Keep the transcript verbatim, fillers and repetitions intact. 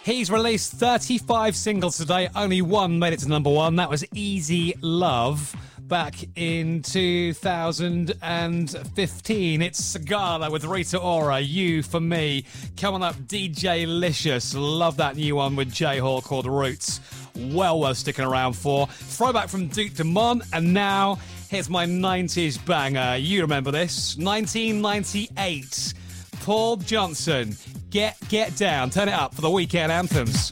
He's released thirty-five singles today. Only one made it to number one. That was Easy Love back in two thousand fifteen. It's Sigala with Rita Ora, You For Me. Coming up, D J Licious. Love that new one with J Hall called Roots. Well worth sticking around for. Throwback from Duke Dumont. And now, here's my nineties banger. You remember this. nineteen ninety-eight. Paul Johnson. Get, get down. Turn it up for the weekend anthems.